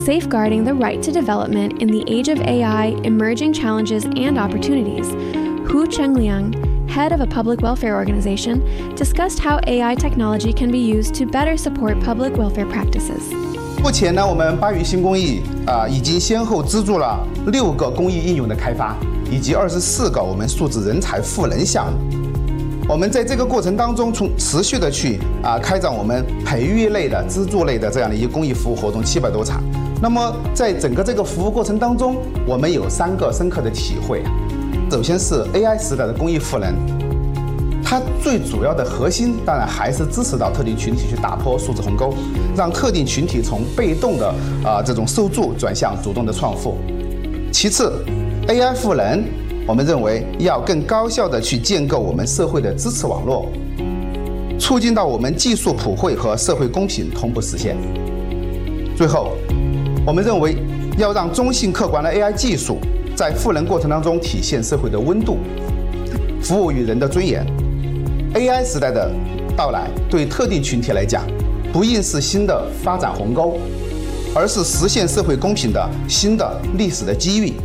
Safeguarding the right to development in the age of AI, emerging challenges and opportunities, Hu Chengliang, head of a public welfare organization, discussed how AI technology can be used to better support public welfare practices. 目前呢，我们巴渝新公益已经先后资助了6个公益应用的开发，以及24个我们数字人才赋能项目。我们在这个过程当中，持续的去开展我们培育类的、资助类的这样的一个公益服务活动700多场。那么在整个这个服务过程当中，我们有3个深刻的体会。首先是 AI 时代的公益赋能，它最主要的核心当然还是支持到特定群体去打破数字鸿沟，让特定群体从被动的这种受助转向主动的创富。其次 ，AI 赋能，我们认为要更高效的去建构我们社会的支持网络，促进到我们技术普惠和社会公平同步实现。最后，我们认为要让中性客观的 AI 技术在赋能过程当中体现社会的温度，服务于人的尊严。AI 时代的到来，对特定群体来讲，不应是新的发展鸿沟，而是实现社会公平的新的历史的机遇。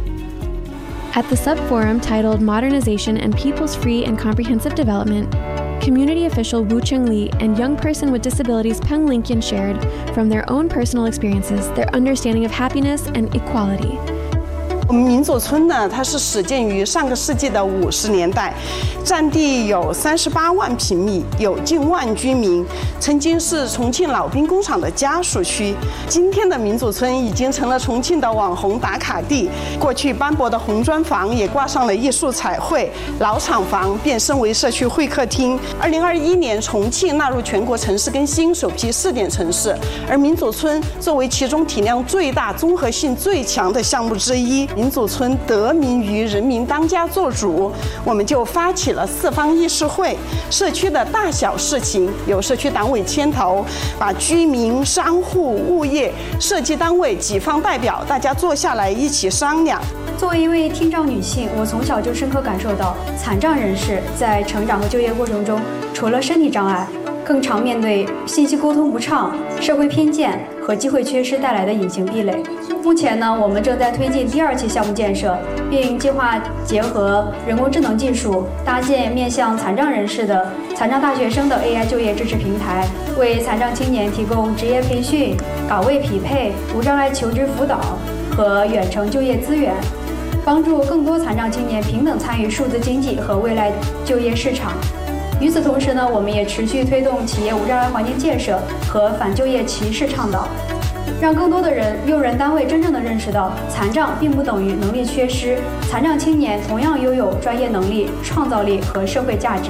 At the sub-forum titled Modernization and People's Free and Comprehensive Development, community official Wu Chengli and young person with disabilities Peng Linqian shared, from their own personal experiences, their understanding of happiness and equality. 我们民左村呢，它是始建于上个世纪的50年代，占地有38万平米，有近万居民，曾经是重庆老兵工厂的家属区。今天的民左村已经成了重庆的网红打卡地。过去斑驳的红砖房也挂上了艺术彩绘，老厂房变身为社区会客厅。2021年，重庆纳入全国城市更新首批试点城市，而民左村作为其中体量最大、综合性最强的项目之一。民左村得名于人民当家作主，我们就发起了4方议事会，社区的大小事情由社区党委牵头，把居民、商户、物业、设计单位几方代表大家坐下来一起商量。 作为一位听障女性，我从小就深刻感受到残障人士在成长和就业过程中，除了身体障碍，更常面对信息沟通不畅、社会偏见和机会缺失带来的隐形壁垒。目前呢，我们正在推进第2期项目建设，并计划结合人工智能技术，搭建面向残障人士的残障大学生的 AI 就业支持平台，为残障青年提供职业培训、岗位匹配、无障碍求职辅导和远程就业资源，帮助更多残障青年平等参与数字经济和未来就业市场。与此同时呢，我们也持续推动企业无障碍环境建设和反就业歧视倡导，让更多的用人单位真正的认识到，残障并不等于能力缺失，残障青年同样拥有专业能力、创造力和社会价值。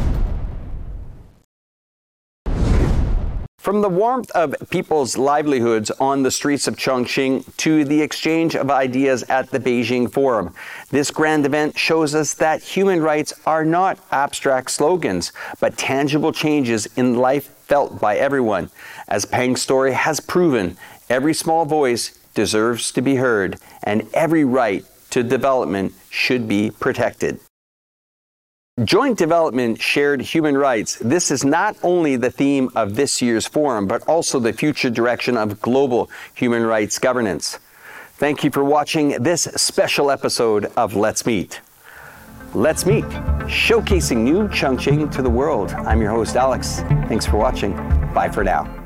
From the warmth of people's livelihoods on the streets of Chongqing to the exchange of ideas at the Beijing Forum, this grand event shows us that human rights are not abstract slogans, but tangible changes in life felt by everyone. As Peng's story has proven, every small voice deserves to be heard, and every right to development should be protected. Joint development, shared human rights. This is not only the theme of this year's forum, but also the future direction of global human rights governance. Thank you for watching this special episode of Let's Meet. Let's Meet, showcasing new Chongqing to the world. I'm your host, Alex. Thanks for watching. Bye for now.